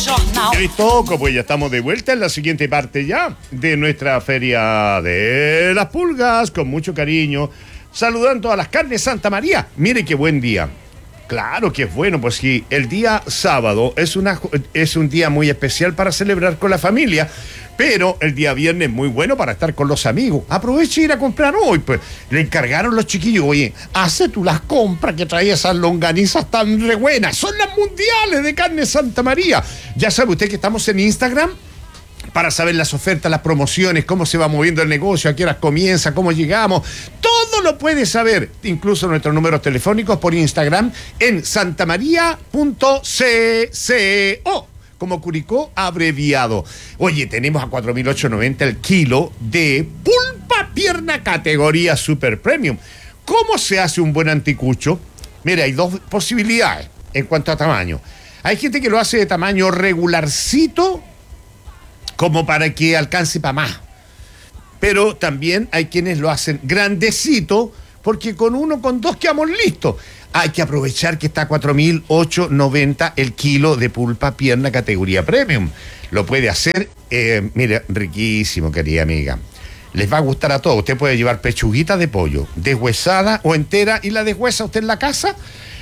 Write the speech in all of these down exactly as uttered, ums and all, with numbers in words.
Cristoco, pues ya estamos de vuelta en la siguiente parte ya de nuestra feria de las pulgas, con mucho cariño, saludando a las carnes Santa María. Mire qué buen día. Claro que es bueno, pues sí, el día sábado es, una, es un día muy especial para celebrar con la familia, pero el día viernes es muy bueno para estar con los amigos. Aproveche y ir a comprar hoy, pues. Le encargaron los chiquillos, oye, hace tú las compras que trae esas longanizas tan re buenas. Son las mundiales de carne Santa María. Ya sabe usted que estamos en Instagram para saber las ofertas, las promociones, cómo se va moviendo el negocio, a qué horas comienza, cómo llegamos. Todo lo puede saber, incluso nuestros números telefónicos por Instagram en santamaría punto cco, como Curicó abreviado. Oye, tenemos a cuatro mil ochocientos noventa el kilo de pulpa pierna categoría Super Premium. ¿Cómo se hace un buen anticucho? Mira, hay dos posibilidades en cuanto a tamaño. Hay gente que lo hace de tamaño regularcito, como para que alcance para más. Pero también hay quienes lo hacen grandecito, porque con uno, con dos quedamos listos. Hay que aprovechar que está a cuatro mil ochocientos noventa el kilo de pulpa pierna categoría premium. Lo puede hacer, eh, mire, riquísimo, querida amiga. Les va a gustar a todos. Usted puede llevar pechuguita de pollo, deshuesada o entera, y la deshuesa usted en la casa,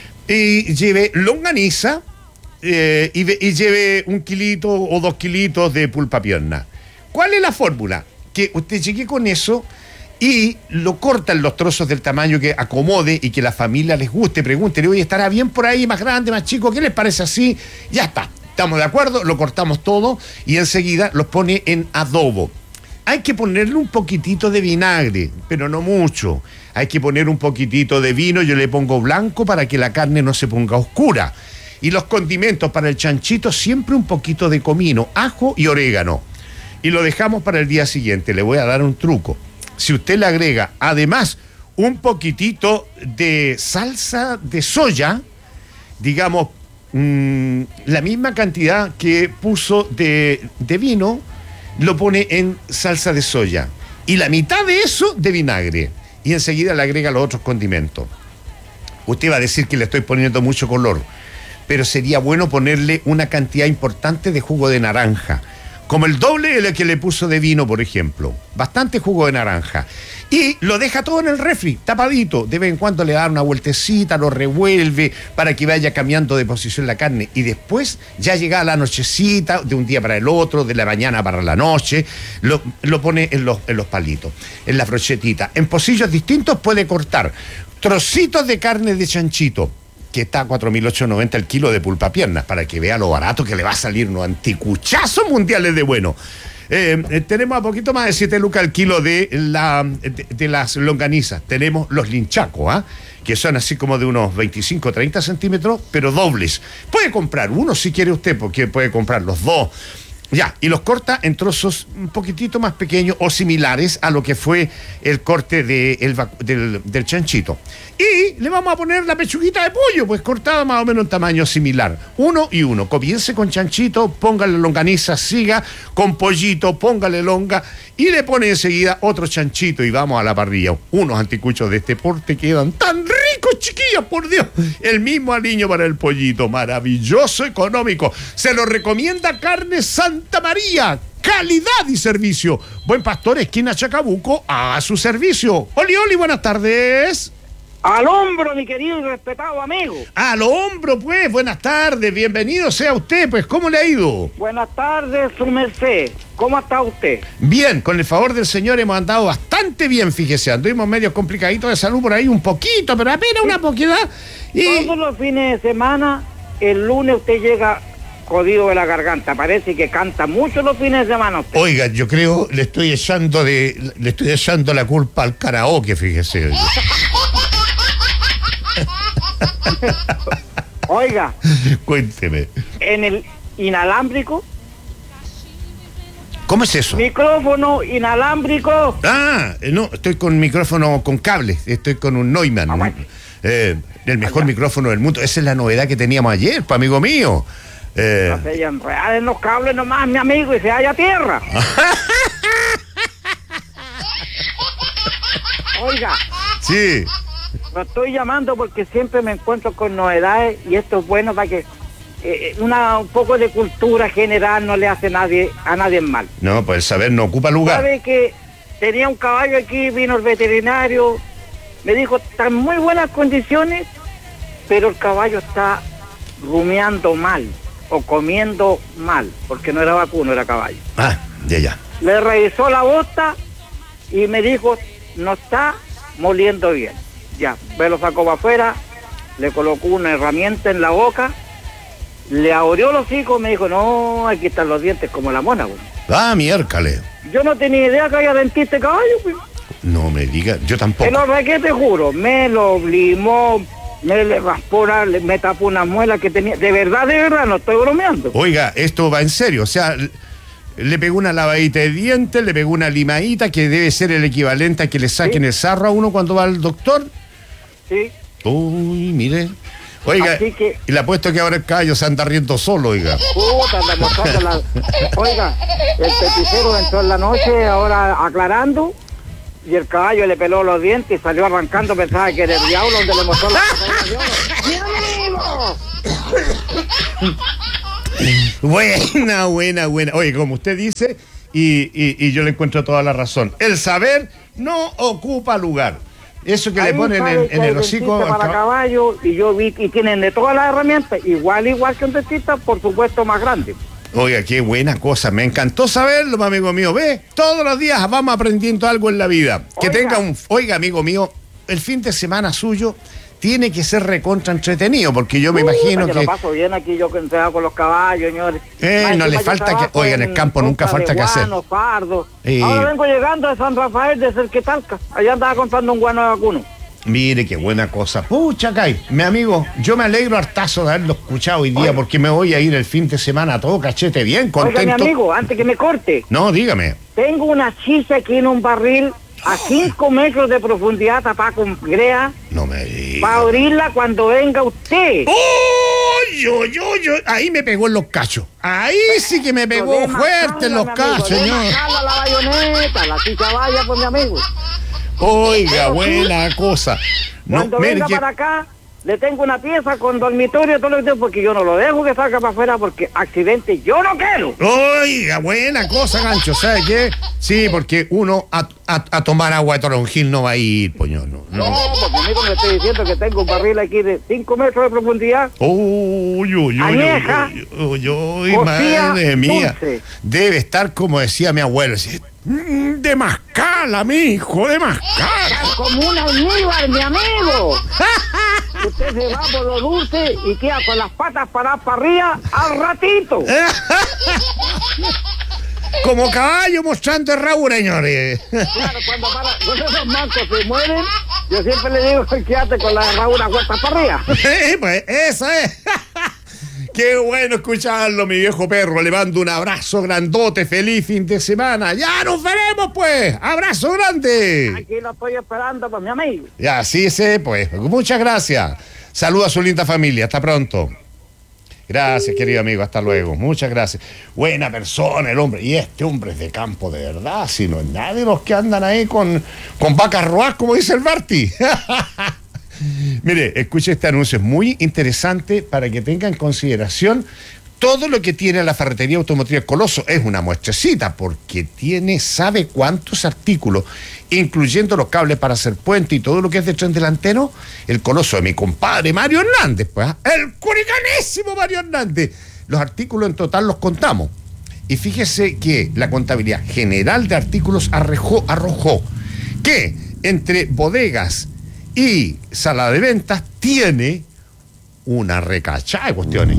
y lleve longaniza, Eh, y, y lleve un kilito o dos kilitos de pulpa pierna. ¿Cuál es la fórmula? Que usted llegue con eso y lo corta en los trozos del tamaño que acomode y que la familia les guste. Pregúntele, oye, ¿estará bien por ahí, más grande, más chico? ¿Qué les parece así? Ya está, estamos de acuerdo, lo cortamos todo y enseguida los pone en adobo. Hay que ponerle un poquitito de vinagre, pero no mucho. Hay que poner un poquitito de vino, yo le pongo blanco para que la carne no se ponga oscura. Y los condimentos para el chanchito, siempre un poquito de comino, ajo y orégano. Y lo dejamos para el día siguiente. Le voy a dar un truco. Si usted le agrega, además, un poquitito de salsa de soya, digamos, mmm, la misma cantidad que puso de, de vino, lo pone en salsa de soya. Y la mitad de eso de vinagre. Y enseguida le agrega los otros condimentos. Usted va a decir que le estoy poniendo mucho color, pero sería bueno ponerle una cantidad importante de jugo de naranja, como el doble de lo que le puso de vino, por ejemplo. Bastante jugo de naranja. Y lo deja todo en el refri, tapadito. De vez en cuando le da una vueltecita, lo revuelve para que vaya cambiando de posición la carne. Y después, ya llega la nochecita, de un día para el otro, de la mañana para la noche, lo, lo pone en los, en los palitos, en la brochetita. En pocillos distintos puede cortar trocitos de carne de chanchito, que está a cuatro mil ochocientos noventa el kilo de pulpa piernas, para que vea lo barato que le va a salir unos anticuchazos mundiales de bueno. Eh, eh, tenemos a poquito más de siete lucas el kilo de, la, de, de las longanizas. Tenemos los linchacos, ¿ah? que son así como de unos veinticinco, treinta centímetros, pero dobles. Puede comprar uno si quiere usted, porque puede comprar los dos. Ya, y los corta en trozos un poquitito más pequeños o similares a lo que fue el corte de el, del, del chanchito. Y le vamos a poner la pechuguita de pollo, pues cortada más o menos en tamaño similar. Uno y uno. Comience con chanchito, póngale longaniza, siga con pollito, póngale longa y le pone enseguida otro chanchito y vamos a la parrilla. Unos anticuchos de este porte quedan tan ricos, chiquillas, por Dios. El mismo aliño para el pollito, maravilloso, económico. Se lo recomienda Carne Santa María. Calidad y servicio. Buen Pastor, esquina Chacabuco, a su servicio. Oli, oli, buenas tardes. Al hombro, mi querido y respetado amigo. Al hombro, pues, buenas tardes, bienvenido sea usted, pues, ¿cómo le ha ido? Buenas tardes, su merced. ¿Cómo está usted? Bien, con el favor del Señor hemos andado bastante bien, fíjese, anduvimos medio complicaditos de salud por ahí un poquito, pero apenas una poquidad. Y... todos los fines de semana, el lunes usted llega jodido de la garganta, parece que canta mucho los fines de semana usted. Oiga, yo creo, le estoy echando de, le estoy echando la culpa al karaoke, fíjese. Oiga, cuénteme. En el inalámbrico. ¿Cómo es eso? Micrófono inalámbrico. Ah, no, estoy con micrófono con cable, estoy con un Neumann, ah, bueno. eh, el mejor Allá. micrófono del mundo. Esa es la novedad que teníamos ayer, pa, amigo mío. Eh... No se enreden los cables nomás, mi amigo, y se haya tierra. Oiga. Sí. Lo estoy llamando porque siempre me encuentro con novedades y esto es bueno para que eh, una, un poco de cultura general no le hace nadie, a nadie mal. No, pues el saber no ocupa lugar. Sabe que tenía un caballo aquí, vino el veterinario, me dijo, está en muy buenas condiciones, pero el caballo está rumiando mal o comiendo mal, porque no era vacuno, era caballo. Ah, ya, ya. Le revisó la bosta y me dijo, no está moliendo bien. Ya, me lo sacó para afuera, le colocó una herramienta en la boca, le abrió los hocico, me dijo, no, aquí están los dientes como la mona, güey. Ah, miércale. Yo no tenía idea que había dentista de caballo, güey. No me diga, yo tampoco. Te lo regué, te juro, me lo limó, me le raspó, me tapó una muela que tenía, de verdad, de verdad, no estoy bromeando. Oiga, esto va en serio, o sea, le pegó una lavadita de dientes, le pegó una limadita, que debe ser el equivalente a que le saquen ¿Sí? el sarro a uno cuando va al doctor. Sí. Uy, mire. Oiga, que, y le apuesto que ahora el caballo se anda riendo solo, oiga. Puta, anda mostrando la... Oiga, el peticero entró en la noche, ahora aclarando, y el caballo le peló los dientes y salió arrancando, pensaba que era el diablo donde le mostró la... ¡Mi amigo! Buena, buena, buena. Oye, como usted dice, y, y, y yo le encuentro toda la razón. El saber no ocupa lugar. Eso que Ahí le ponen en, en el hocico para cab... caballo, y yo vi y tienen de todas las herramientas, igual igual que un dentista, por supuesto más grande. Oiga, qué buena cosa, me encantó saberlo, amigo mío. Ve, todos los días vamos aprendiendo algo en la vida. Que oiga. tenga un, oiga, amigo mío, el fin de semana suyo tiene que ser recontra entretenido, porque yo me uh, imagino que... Lo paso bien aquí, yo que entrego con los caballos, señores. Eh, no le falta que... Oiga, en el campo nunca falta que hacer. Pardo. Eh, Ahora vengo llegando de San Rafael, de Cerquetalca. Allá andaba comprando un guano de vacuno. Mire, qué buena cosa. Pucha, Cay, mi amigo, yo me alegro hartazo de haberlo escuchado hoy día, oiga, porque me voy a ir el fin de semana a todo cachete bien, contento. Oiga, mi amigo, antes que me corte. No, dígame. Tengo una chicha aquí en un barril a cinco metros de profundidad, tapada con grea. No me diga. Para abrirla cuando venga usted. ¡Oh! Yo, yo, yo. Ahí me pegó en los cachos. Ahí sí que me pegó fuerte en los cachos, señor. La bayoneta, la chicha vaya por mi amigo. Oiga, buena cosa. Cuando no, venga que... para acá, le tengo una pieza con dormitorio, todo lo que tengo, porque yo no lo dejo que salga para afuera, porque accidente yo no quiero. Oiga, buena cosa, gancho, ¿sabes qué? Sí, porque uno a, a, a tomar agua de toronjil no va a ir, poño, no. No, no porque amigo me estoy diciendo que tengo un barril aquí de cinco metros de profundidad. Uy, uy, uy, añeja, uy, uy, uy, madre mía. Dulce. Debe estar como decía mi abuelo, de mascala, mijo, de mascala. Como un almíbar, mi amigo. Usted se va por lo dulce y queda con las patas paradas para arriba al ratito. Como caballo mostrando herradura, señores. Claro, cuando, para, cuando esos mancos se mueren, yo siempre le digo, quédate con la herradura puesta para arriba. Sí, pues, eso es. Qué bueno escucharlo, mi viejo perro. Le mando un abrazo grandote, feliz fin de semana. Ya nos veremos, pues. Abrazo grande. Aquí lo estoy esperando, pues, mi amigo. Ya, sí sé, pues. Muchas gracias. Saluda a su linda familia. Hasta pronto. Gracias, querido amigo. Hasta luego. Muchas gracias. Buena persona el hombre. Y este hombre es de campo de verdad. Si no es nadie de los que andan ahí con, con vacas roas, como dice el Barty. Mire, escuche este anuncio, es muy interesante para que tenga en consideración todo lo que tiene la ferretería automotriz Coloso. Es una muestrecita porque tiene, sabe cuántos artículos, incluyendo los cables para hacer puente y todo lo que es de tren delantero. El Coloso de mi compadre Mario Hernández, pues, ¿eh? El curicanésimo Mario Hernández. Los artículos en total los contamos. Y fíjese que la contabilidad general de artículos arrojó, arrojó que entre bodegas y sala de ventas tiene una recachada de cuestiones.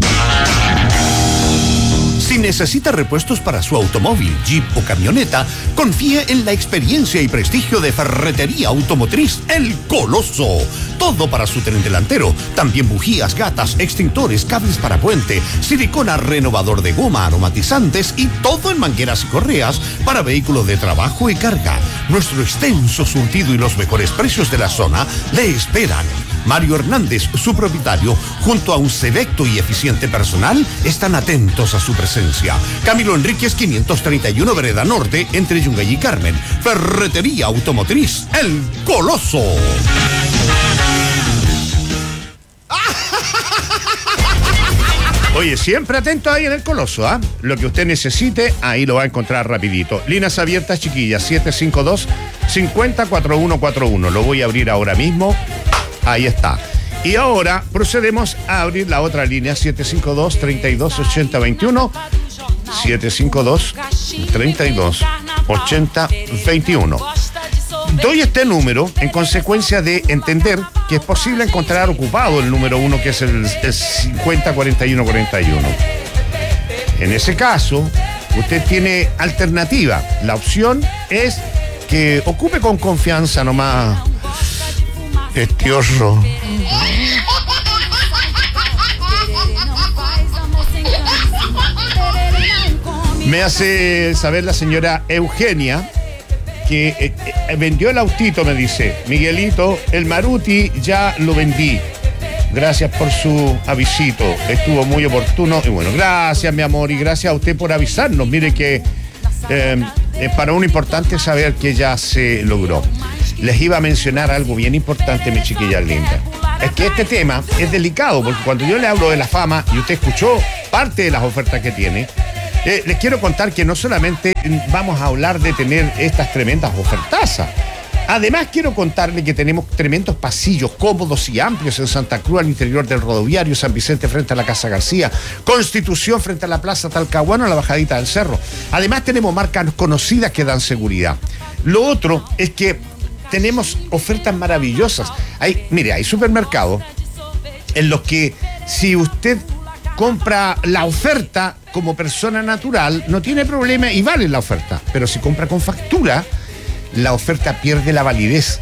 Si necesita repuestos para su automóvil, jeep o camioneta, confíe en la experiencia y prestigio de Ferretería Automotriz El Coloso. Todo para su tren delantero. También bujías, gatas, extintores, cables para puente, silicona, renovador de goma, aromatizantes y todo en mangueras y correas para vehículos de trabajo y carga. Nuestro extenso surtido y los mejores precios de la zona le esperan. Mario Hernández, su propietario, junto a un selecto y eficiente personal, están atentos a su presencia. Camilo Enríquez, quinientos treinta y uno, Vereda Norte, entre Yungay y Carmen. Ferretería Automotriz El Coloso. Oye, siempre atento ahí en el Coloso, ¿ah? ¿eh? Lo que usted necesite, ahí lo va a encontrar rapidito. Líneas abiertas, chiquillas, siete cinco dos, cinco cero cuatro uno cuatro uno. Lo voy a abrir ahora mismo. Ahí está. Y ahora procedemos a abrir la otra línea, siete cinco dos, tres dos, ocho cero dos uno. siete cinco dos, tres dos, ocho cero dos uno. Doy este número en consecuencia de entender que es posible encontrar ocupado el número uno, que es el, el cincuenta cuarenta y uno cuarenta y uno. En ese caso, usted tiene alternativa. La opción es que ocupe con confianza nomás este oso. Me hace saber la señora Eugenia que eh, eh, vendió el autito, me dice. Miguelito, el Maruti ya lo vendí. Gracias por su avisito. Estuvo muy oportuno. Y bueno, gracias, mi amor, y gracias a usted por avisarnos. Mire que eh, eh, para uno importante saber que ya se logró. Les iba a mencionar algo bien importante, mi chiquilla linda. Es que este tema es delicado, porque cuando yo le hablo de la fama, y usted escuchó parte de las ofertas que tiene, Eh, les quiero contar que no solamente vamos a hablar de tener estas tremendas ofertazas. Además, quiero contarle que tenemos tremendos pasillos cómodos y amplios en Santa Cruz, al interior del rodoviario, San Vicente frente a la Casa García, Constitución frente a la Plaza Talcahuano, a la bajadita del cerro. Además, tenemos marcas conocidas que dan seguridad. Lo otro es que tenemos ofertas maravillosas. Hay, mire, hay supermercados en los que si usted compra la oferta como persona natural, no tiene problema y vale la oferta. Pero si compra con factura, la oferta pierde la validez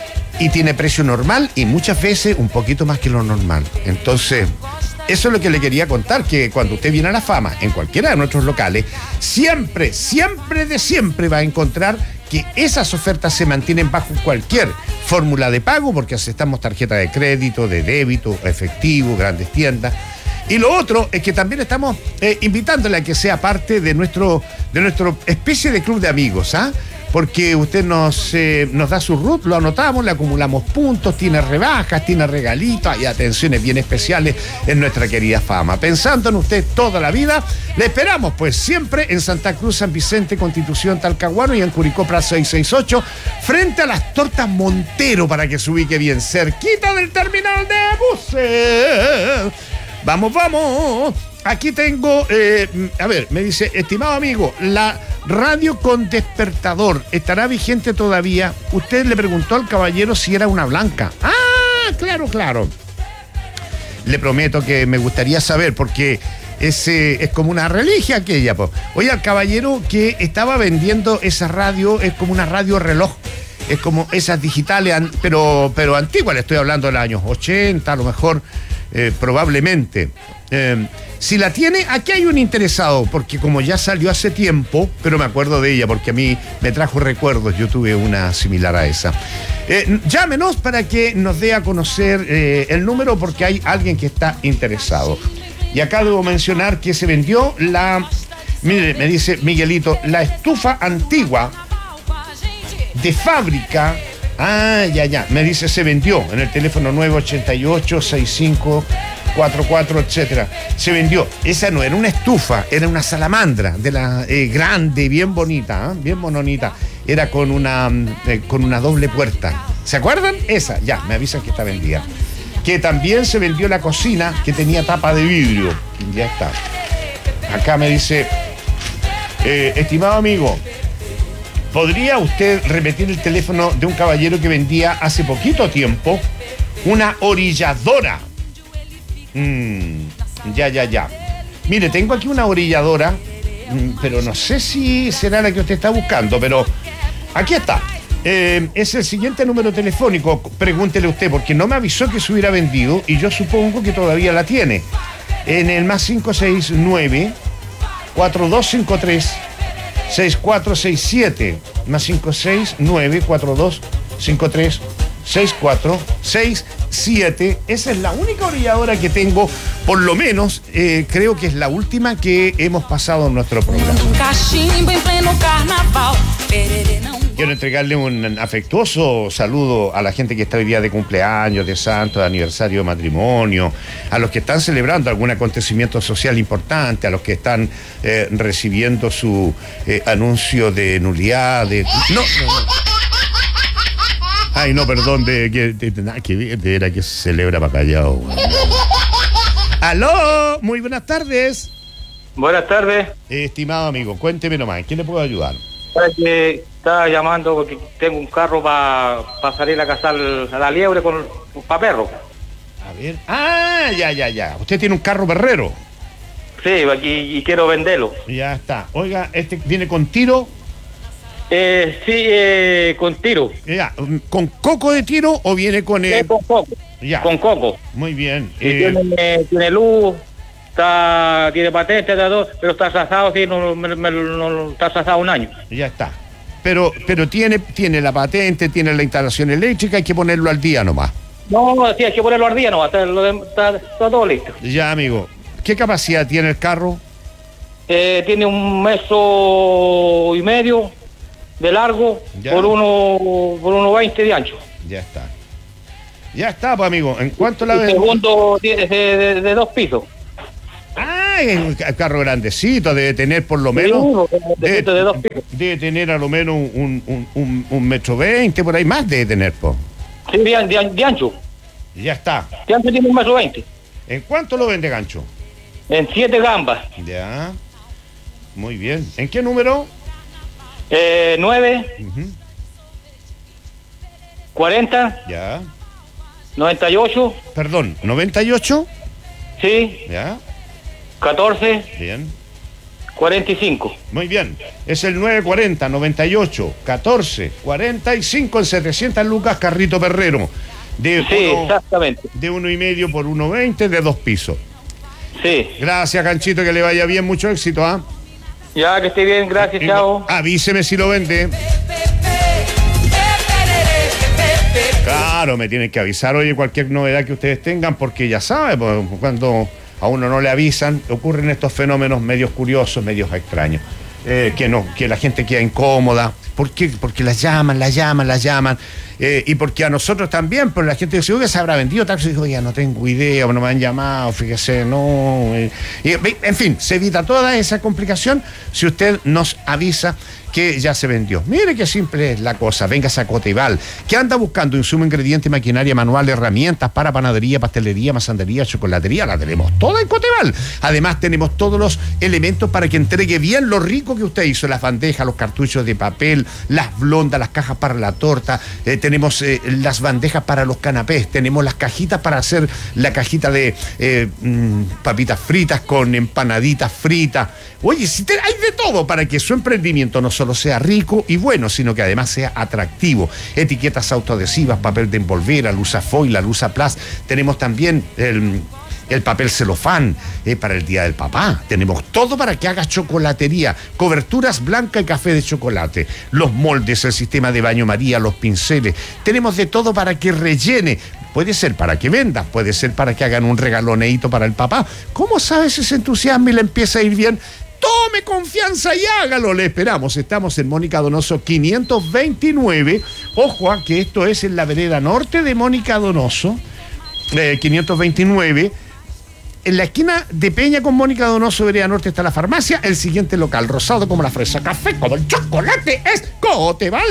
y tiene precio normal y muchas veces un poquito más que lo normal. Entonces, eso es lo que le quería contar, que cuando usted viene a La Fama, en cualquiera de nuestros locales, siempre, siempre de siempre va a encontrar que esas ofertas se mantienen bajo cualquier fórmula de pago, porque aceptamos tarjeta de crédito, de débito, efectivo, grandes tiendas. Y lo otro es que también estamos eh, invitándole a que sea parte de nuestro, de nuestro especie de club de amigos, ¿ah? Porque usted nos, eh, nos da su root, lo anotamos, le acumulamos puntos, tiene rebajas, tiene regalitos y atenciones bien especiales en nuestra querida Fama. Pensando en usted toda la vida, le esperamos pues siempre en Santa Cruz, San Vicente, Constitución, Talcahuano y en Curicó, Plaza seiscientos sesenta y ocho, frente a las Tortas Montero, para que se ubique bien cerquita del terminal de buses. Vamos, vamos. Aquí tengo, eh, a ver, me dice, estimado amigo, la radio con despertador, ¿estará vigente todavía? Usted le preguntó al caballero si era una blanca. Ah, claro, claro. Le prometo que me gustaría saber, porque es, eh, es como una religia aquella, pues. Oye, al caballero que estaba vendiendo esa radio, es como una radio reloj. Es como esas digitales, pero, pero antiguas, le estoy hablando de los años ochenta, a lo mejor. Eh, probablemente. Eh, si la tiene, aquí hay un interesado, porque como ya salió hace tiempo, pero me acuerdo de ella, porque a mí me trajo recuerdos, yo tuve una similar a esa. Eh, llámenos para que nos dé a conocer eh, el número, porque hay alguien que está interesado. Y acá debo mencionar que se vendió la, mire, me dice Miguelito, la estufa antigua de fábrica. Ah, ya, ya. Me dice, se vendió en el teléfono nueve ocho ocho, seis cinco cuatro cuatro, etcétera. Se vendió. Esa no era una estufa, era una salamandra de la eh, grande, bien bonita, ¿eh? Bien mononita. Era con una, eh, con una doble puerta. ¿Se acuerdan? Esa, ya, me avisan que está vendida. Que también se vendió la cocina, que tenía tapa de vidrio. Ya está. Acá me dice, eh, estimado amigo, ¿podría usted repetir el teléfono de un caballero que vendía hace poquito tiempo una orilladora? Mm, ya, ya, ya. Mire, tengo aquí una orilladora, pero no sé si será la que usted está buscando, pero aquí está. Eh, es el siguiente número telefónico, pregúntele usted, porque no me avisó que se hubiera vendido y yo supongo que todavía la tiene. En el más cinco seis nueve, cuatro dos cinco tres, seis cuatro seis siete, más cinco seis nueve, cuatro dos cinco tres, seis cuatro seis siete. Esa es la única orilladora que tengo Por lo menos, eh, creo que es la última que hemos pasado en nuestro programa. Quiero entregarle un afectuoso saludo a la gente que está hoy día de cumpleaños, de santo, de aniversario de matrimonio, a los que están celebrando algún acontecimiento social importante, a los que están eh, recibiendo su eh, anuncio de nulidad, de... No, no, no. Ay, no, perdón, de que de, de, nada que ver, de era que se celebra para Callao. ¡Aló! Muy buenas tardes. Buenas tardes. Eh, estimado amigo, cuénteme nomás, ¿en qué le puedo ayudar? Para que estaba llamando porque tengo un carro para pa salir a cazar a la liebre con para perro. A ver. Ah, ya, ya, ya. Usted tiene un carro perrero. Sí, aquí y quiero venderlo. Ya está. Oiga, ¿este viene con tiro? Eh, sí, eh, con tiro. Ya, ¿con coco de tiro o viene con el... Eh, con coco. Ya. Con coco. Muy bien. Y Eh, tiene, tiene luz, está, tiene patente, está todo, pero está sazado, sí, no, me, me- no- está sazado un año. ya está. Pero, pero tiene, tiene la patente, tiene la instalación eléctrica, hay que ponerlo al día nomás. No, sí, hay que ponerlo al día, no, está, lo de- está, está todo listo. Ya, amigo. ¿Qué capacidad tiene el carro? Eh, tiene un meso y medio de largo Ya. por uno por uno veinte de ancho. Ya está. Ya está, pues, amigo. ¿En cuánto la El ven? segundo tiene de, de- de dos pisos. Ah, es un ca- carro grandecito, debe tener por lo menos... Sí, uno, de, debe, de dos pisos. debe tener a lo menos un, un, un, un metro veinte, por ahí más debe tener, po. Sí, de, de- de ancho. Ya está. De ancho tiene un metro veinte. ¿En cuánto lo vende, gancho? En siete gambas. Ya. Muy bien. ¿En qué número? Eh, nueve, Ujú. cuarenta, Ya. noventa y ocho, Perdón, ¿noventa y ocho? sí, Ya. catorce, Bien. cuarenta y cinco. Muy bien. Es el nueve cuarenta, noventa y ocho, catorce, cuarenta y cinco en setecientas lucas, carrito perrero. De Sí, uno, exactamente. de uno y medio por uno veinte, de dos pisos. Sí. Gracias, Ganchito, que le vaya bien, mucho éxito, ¿ah? Ya, que esté bien, gracias, Y- chao. Avíseme si lo vende. Claro, me tienen que avisar, oye, cualquier novedad que ustedes tengan, porque ya saben, pues, cuando a uno no le avisan, ocurren estos fenómenos medios curiosos, medios extraños. Eh, que no, que la gente queda incómoda. ¿Por qué? Porque las llaman, las llaman, las llaman. Eh, y porque a nosotros también, pero la gente dice, oye, se habrá vendido tal. Y digo, ya no tengo idea, no me han llamado, fíjese, no. eh. Y, en fin, se evita toda esa complicación si usted nos avisa que ya se vendió. Mire qué simple es la cosa. Véngase a Coteval, que anda buscando insumo, ingrediente, maquinaria manual, herramientas para panadería, pastelería, masandería, chocolatería. La tenemos toda en Coteval. Además, tenemos todos los elementos para que entregue bien lo rico que usted hizo. Las bandejas, los cartuchos de papel, las blondas, las cajas para la torta. Eh, tenemos eh, las bandejas para los canapés. Tenemos las cajitas para hacer la cajita de eh, mm, papitas fritas con empanaditas fritas. Oye, si te, hay de todo para que su emprendimiento no solo sea rico y bueno, sino que además sea atractivo. Etiquetas autoadhesivas, papel de envolver, alusa foil, alusa plus. Tenemos también el, el papel celofán eh, para el Día del Papá. Tenemos todo para que hagas chocolatería. Coberturas blanca y café de chocolate. Los moldes, el sistema de baño María, los pinceles. Tenemos de todo para que rellene. Puede ser para que venda, puede ser para que hagan un regaloneíto para el papá. ¿Cómo sabes ese entusiasmo y le empieza a ir bien? Tome confianza y hágalo, le esperamos. Estamos en Mónica Donoso quinientos veintinueve. Ojo a que esto es en la vereda norte de Mónica Donoso, eh, quinientos veintinueve. En la esquina de Peña con Mónica Donoso, vereda norte, está la farmacia. El siguiente local, rosado como la fresa, café como el chocolate, es Coteval.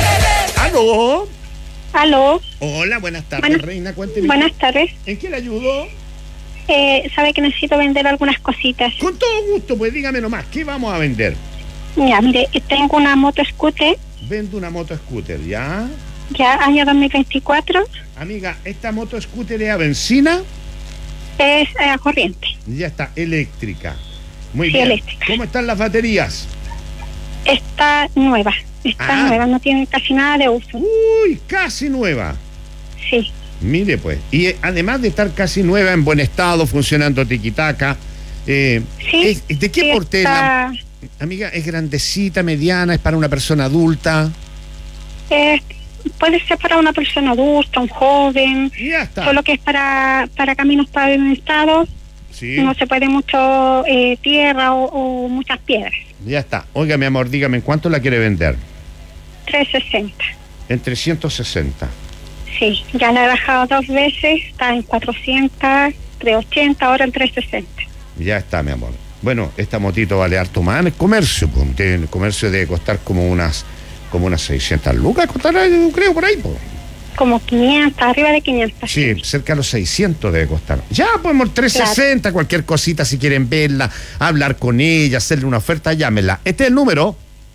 ¿Aló? Aló, Hola, buenas tardes, Buenas- reina. Cuénteme. buenas tardes. ¿En qué le ayudo? Eh, sabe que necesito vender algunas cositas. Con todo gusto, pues dígame nomás, ¿qué vamos a vender? Ya, mire, tengo una moto scooter, Vendo una moto scooter, ¿ya? ya año dos mil veinticuatro, Amiga, esta moto scooter es a benzina, es eh, a corriente. ya está, eléctrica. Muy Sí, bien. eléctrica. ¿Cómo están las baterías? Está nueva, está Ah. nueva, no tiene casi nada de uso. Uy, casi nueva. Sí, Mire pues, y eh, además de estar casi nueva, en buen estado, funcionando tiquitaca, eh, sí. es- ¿de qué sí, porte? la- está, Amiga, ¿es grandecita, mediana, es para una persona adulta? eh, puede ser para una persona adulta, un joven, Ya está. solo que es para, para caminos pavimentados. Sí. no se puede mucho eh, tierra o, o muchas piedras. Ya está. Oiga, mi amor, dígame, ¿en cuánto la quiere vender? trescientos sesenta. En trescientos sesenta. Sí, ya la he bajado dos veces, está en cuatrocientos, trescientos ochenta, ahora en trescientos sesenta. Ya está, mi amor. Bueno, esta motito vale harto más en el comercio. Pues. En el comercio debe costar como unas como unas seiscientas lucas, costará, yo creo, por ahí. Pues. Como quinientos, arriba de quinientos. Sí, cerca de los seiscientos debe costar. Ya, pues, amor, trescientos sesenta, claro. Cualquier cosita, si quieren verla, hablar con ella, hacerle una oferta, llámenla. Este es el número.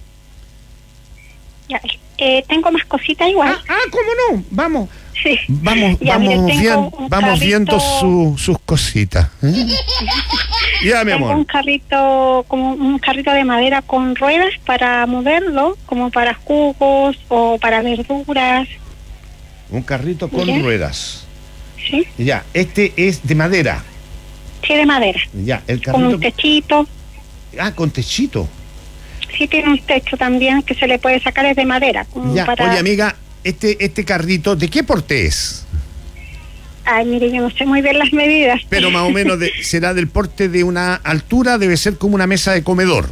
Ya, eh, tengo más cositas igual. Ah, ah, ¿cómo no? Vamos. Sí. Vamos, Ya, vamos, mire, bien, un vamos carrito... viendo su, sus cositas. ¿Eh? Ya, mi Tengo amor. un carrito, como un carrito de madera con ruedas para moverlo, como para jugos o para verduras. Un carrito con ¿Ya? ruedas. Sí, Ya, este es de madera. sí, de madera. Ya, el Con carrito. un techito. Ah, con techito. Sí, tiene un techo también que se le puede sacar, es de madera. Como Ya, para... oye, amiga, este, este carrito, ¿de qué porte es? Ay, mire, yo no sé muy bien las medidas. Pero más o menos de, será del porte de una altura, debe ser como una mesa de comedor.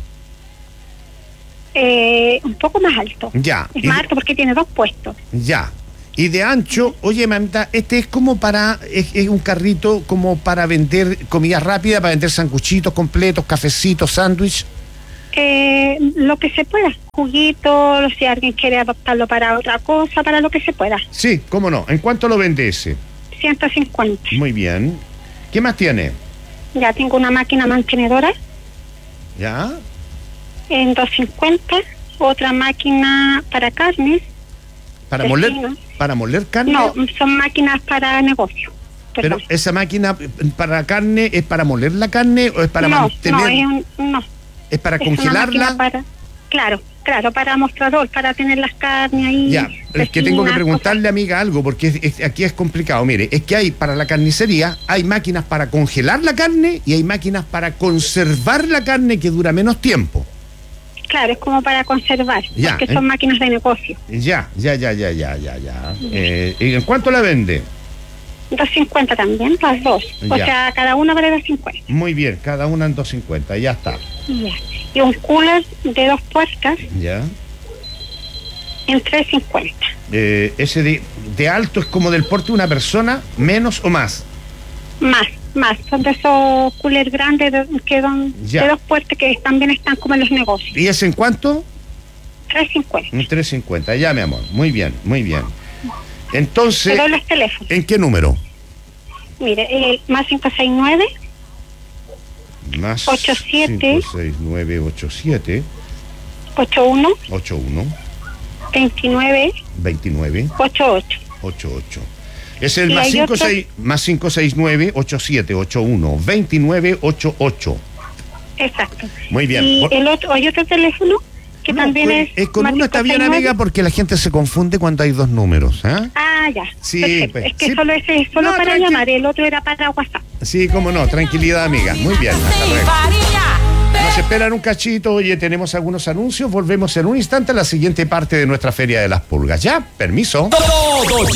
eh, un poco más alto. Ya. Es y- más alto porque tiene dos puestos. Ya. Y de ancho, oye, mamita, este es como para, es, es un carrito como para vender comida rápida, para vender sanguchitos completos, cafecitos, sándwich. Eh, lo que se pueda, juguito, si alguien quiere adoptarlo para otra cosa, para lo que se pueda. Sí, cómo no. ¿En cuánto lo vende ese? ciento cincuenta. Muy bien. ¿Qué más tiene? Ya tengo una máquina mantenedora ¿Ya? en doscientos cincuenta, otra máquina para carne. ¿Para Vecino. moler, para moler carne? No, son máquinas para negocio. Pero Perdón. esa máquina para carne, ¿es para moler la carne o es para no, mantener? no, es un, no. ¿Es para Es una congelarla? máquina para, claro, claro, para mostrador, para tener las carnes ahí. Ya, es que tengo que vecinas, preguntarle, amiga, algo, porque es- es- aquí es complicado. Mire, es que hay para la carnicería, hay máquinas para congelar la carne y hay máquinas para conservar la carne que dura menos tiempo. cosas. Claro, es como para conservar, Ya, porque eh. son máquinas de negocio. Ya, ya, ya, ya, ya, ya, ya. Eh, ¿y en cuánto la vende? doscientos cincuenta también, las dos. O Ya. sea, cada una vale doscientos cincuenta. Muy bien, cada una en doscientos cincuenta, ya está. Ya. Y un cooler de dos puertas Ya. en trescientos cincuenta. Eh, ese de, de alto es como del porte de una persona, menos o más. Más, más. Son de esos coolers grandes de, que don, Ya. de dos puertas que también están como en los negocios. ¿Y ese en cuánto? trescientos cincuenta. Un trescientos cincuenta, ya, mi amor. Muy bien, muy bien. Te Entonces, doy los teléfonos. ¿en qué número? Mire, el más cinco seis nueve, Más ocho siete. cinco seis nueve ocho siete ochenta y uno, ocho uno veintinueve, veintinueve ochenta y ocho. ochenta y ocho. Es el Y más hay cinco otro- seis más cinco seis nueve ocho siete ocho uno veintinueve ochenta y ocho. Exacto. Muy bien. Y Por- el otro, hay otro teléfono que No, también pues, es. eh, con más uno está bien, cinco seis nueve. amiga, porque la gente se confunde cuando hay dos números. ¿Ah? Ah, ya. Sí, Perfecto. pues, es que sí. solo ese es solo No, para tranqui- llamar, el otro era para WhatsApp. Sí, cómo no. Tranquilidad, amiga. Muy bien. Hasta luego. Nos esperan un cachito. Oye, tenemos algunos anuncios. Volvemos en un instante a la siguiente parte de nuestra Feria de las Pulgas. ¿Ya? Permiso. Todo